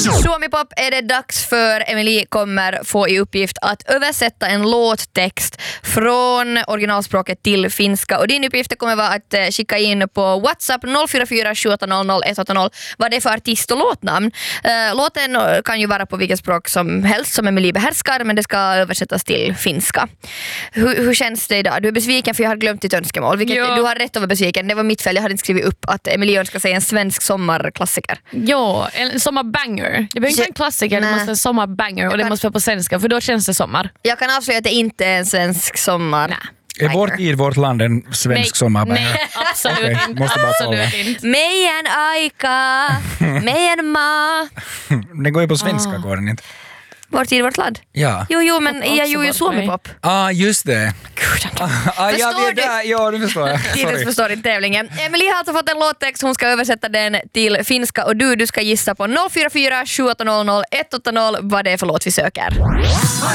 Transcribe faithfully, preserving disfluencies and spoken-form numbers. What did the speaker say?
Suomipop är det dags för. Emily kommer få i uppgift att översätta en låttext från originalspråket till finska. Och din uppgift kommer vara att skicka in på WhatsApp noll fyra fyra sju åtta noll noll ett åtta noll vad det är för artist och låtnamn. Låten kan ju vara på vilket språk som helst som Emily behärskar, men det ska översättas till finska. Hur, hur känns det idag? Du är besviken för jag har glömt ditt önskemål. Vilket, du har rätt att vara besviken. Det var mitt fel. Jag hade inte skrivit upp att Emily önskar sig en svensk sommarklassiker. Ja, en sommarbanger. Det behöver inte vara en klassiker, det måste vara en sommarbanger. Och det måste vara på svenska, för då känns det sommar. Jag kan avslöja att det inte är en svensk sommar. Nej. Är vårt tid, vårt land en svensk sommarbanger? Nej, absolut okay, inte. Måste bara absolut inte. Meidän aika, meidän maa. Den går ju på svenska, går den inte? Vår tid, vårt land? Ja. Jo, jo, men jag gjorde ju Suomipop. Ah, just det. Gud, ah, jag förstår vet det. Ja, du förstår jag. Tidens förstår inte tävlingen. Emily har alltså fått en låttext, hon ska översätta den till finska och du, du ska gissa på noll fyra fyra sju åtta noll noll ett åtta noll vad det är för låt vi söker.